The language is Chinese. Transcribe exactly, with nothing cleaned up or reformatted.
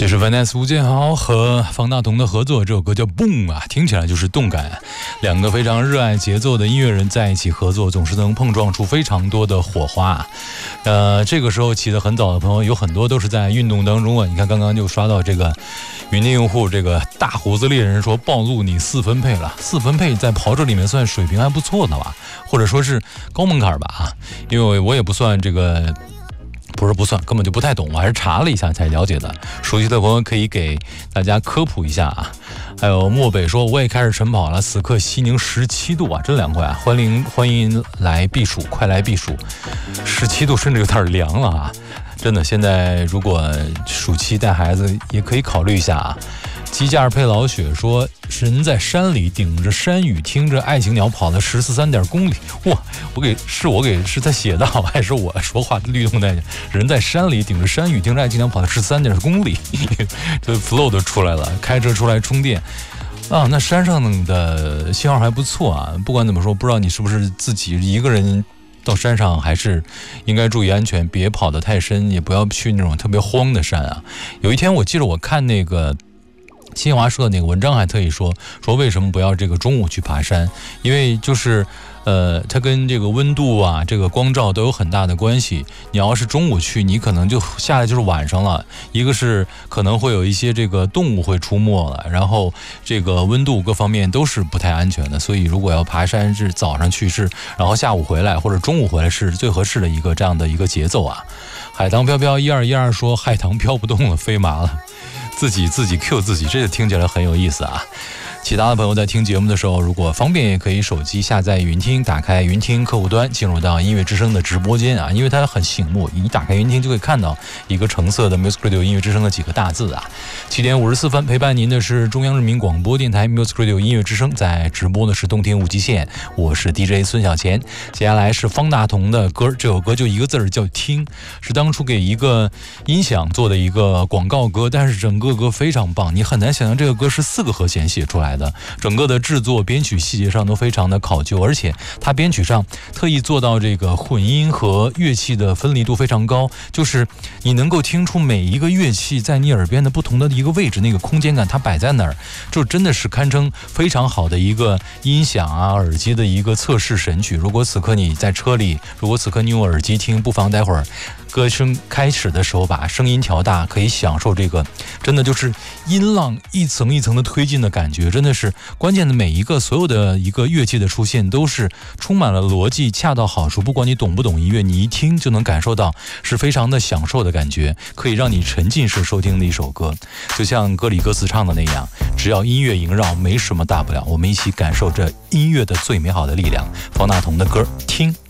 这是 Vanessa 吴建豪和方大同的合作，这首歌叫 Boom 啊，听起来就是动感。两个非常热爱节奏的音乐人在一起合作，总是能碰撞出非常多的火花。呃，这个时候起得很早的朋友，有很多都是在运动当中啊。你看刚刚就刷到这个云内用户，这个大胡子猎人说暴露你四分配了，四分配在跑者里面算水平还不错的吧，或者说是高门槛吧啊，因为我也不算这个。不是不算，根本就不太懂，我还是查了一下才了解的。熟悉的朋友可以给大家科普一下啊。还有漠北说，我也开始晨跑了，此刻西宁十七度啊，真凉快啊！欢迎欢迎来避暑，快来避暑。十七度甚至有点凉了啊！真的，现在如果暑期带孩子也可以考虑一下啊。机架配老雪说，人在山里顶着山雨，听着爱情鸟跑了十四三点公里。哇，我给是我给是在写的好，还是我说话律动带？人在山里顶着山雨，听着爱情鸟跑了十三点公里，这 flow 都出来了。开车出来充电啊，那山上的信号还不错啊。不管怎么说，不知道你是不是自己一个人到山上，还是应该注意安全，别跑得太深，也不要去那种特别荒的山啊。有一天我记得我看那个新华社那个文章还特意说说为什么不要这个中午去爬山，因为就是呃它跟这个温度啊这个光照都有很大的关系。你要是中午去，你可能就下来就是晚上了，一个是可能会有一些这个动物会出没了，然后这个温度各方面都是不太安全的。所以如果要爬山是早上去是，然后下午回来或者中午回来是最合适的一个这样的一个节奏啊。海棠飘飘一二一二说，海棠飘不动了，飞麻了，自己自己 Q 自己，这个听起来很有意思啊。其他的朋友在听节目的时候，如果方便也可以手机下载云听，打开云听客户端，进入到音乐之声的直播间啊，因为它很醒目，一打开云听就会看到一个橙色的 Music Radio 音乐之声的几个大字啊。七点五十四分陪伴您的是中央人民广播电台 Music Radio 音乐之声，在直播的是动听无极限，我是 D J 孙小钱。接下来是方大同的歌，这首歌就一个字儿叫听，是当初给一个音响做的一个广告歌，但是整个歌非常棒，你很难想象这个歌是四个和弦写出来的，整个的制作编曲细节上都非常的考究，而且它编曲上特意做到这个混音和乐器的分离度非常高，就是你能够听出每一个乐器在你耳边的不同的一个位置，那个空间感它摆在哪儿，就真的是堪称非常好的一个音响啊耳机的一个测试神曲。如果此刻你在车里，如果此刻你用耳机听，不妨待会儿歌声开始的时候把声音调大，可以享受这个真的就是音浪一层一层的推进的感觉。真的是关键的每一个所有的一个乐器的出现都是充满了逻辑，恰到好处，不管你懂不懂音乐，你一听就能感受到是非常的享受的感觉，可以让你沉浸式收听的一首歌。就像歌里歌词唱的那样，只要音乐萦绕，没什么大不了，我们一起感受这音乐的最美好的力量。方大同的歌，听。